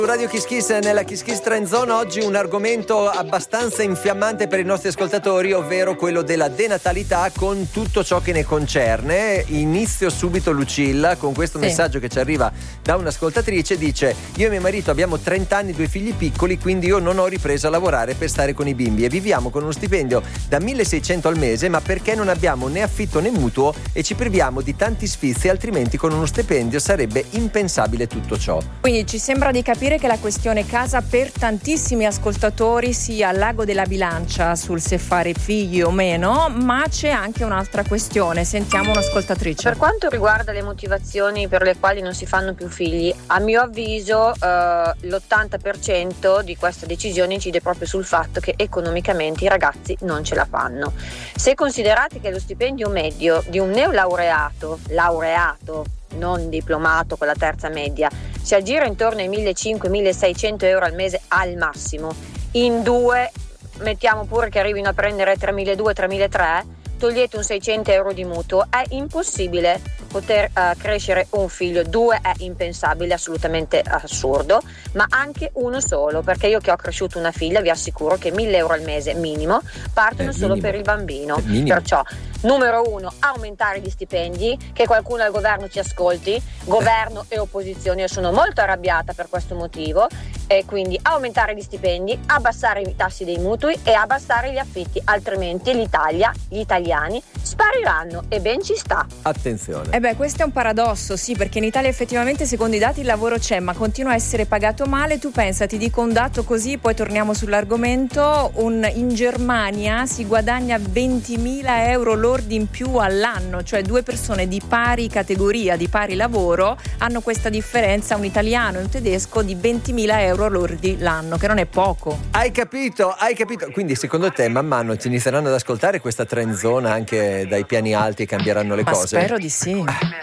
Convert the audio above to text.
Su Radio Kiss Kiss, nella Kiss Kiss Trend Zone, oggi un argomento abbastanza infiammante per i nostri ascoltatori, ovvero quello della denatalità con tutto ciò che ne concerne. Inizio subito, Lucilla, con questo messaggio che ci arriva da un'ascoltatrice. Dice: io e mio marito abbiamo 30 anni, 2 figli piccoli, quindi io non ho ripreso a lavorare per stare con i bimbi e viviamo con uno stipendio da 1.600 al mese, ma perché non abbiamo né affitto né mutuo e ci priviamo di tanti sfizi, altrimenti con uno stipendio sarebbe impensabile tutto ciò. Quindi ci sembra di capire che la questione casa per tantissimi ascoltatori sia al lago della bilancia sul se fare figli o meno, ma c'è anche un'altra questione. Sentiamo un'ascoltatrice. Per quanto riguarda le motivazioni per le quali non si fanno più figli, a mio avviso l'80% di questa decisione incide proprio sul fatto che economicamente i ragazzi non ce la fanno. Se considerate che lo stipendio medio di un neolaureato, non diplomato con la terza media, si aggira intorno ai 1.500-1.600 euro al mese al massimo, in due mettiamo pure che arrivino a prendere 3.200-3.300, togliete un 600 euro di mutuo, è impossibile poter crescere un figlio. 2 è impensabile, assolutamente assurdo, ma anche uno solo, perché io che ho cresciuto una figlia vi assicuro che 1.000 euro al mese minimo partono solo per il bambino. Perciò numero 1, aumentare gli stipendi, che qualcuno al governo ci ascolti, governo e opposizione. Io sono molto arrabbiata per questo motivo, e quindi aumentare gli stipendi, abbassare i tassi dei mutui e abbassare gli affitti, altrimenti gli italiani spariranno, e ben ci sta. Attenzione. Questo è un paradosso, sì, perché in Italia effettivamente secondo i dati il lavoro c'è, ma continua a essere pagato male. Tu pensa, ti dico un dato così, poi torniamo sull'argomento. In Germania si guadagna 20.000 euro lordi in più all'anno, cioè 2 persone di pari categoria, di pari lavoro, hanno questa differenza, un italiano e un tedesco, di 20.000 euro lordi l'anno, che non è poco. Hai capito? Quindi secondo te man mano ci inizieranno ad ascoltare questa trend zone anche dai piani alti e cambieranno le cose? Spero di sì.